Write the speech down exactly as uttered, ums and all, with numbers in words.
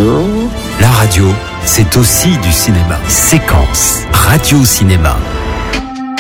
radio. La radio, c'est aussi du cinéma. Séquence Radio Cinéma.